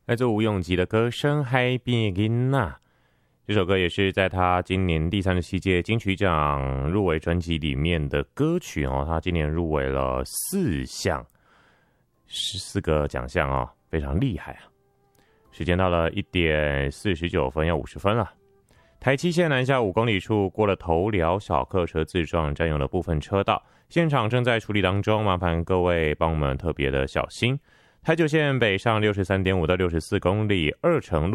来自吴永吉的歌声《海边囡仔》，这首歌也是在他今年第37届金曲奖入围专辑里面的歌曲哦。他今年入围了14个奖项哦，非常厉害啊！时间到了1点49分，要50分了。台七线南下5公里处过了头寮小客车自撞，占用了部分车道，现场正在处理当中，麻烦各位帮我们特别的小心。台九线北上63.5到64公里，2城路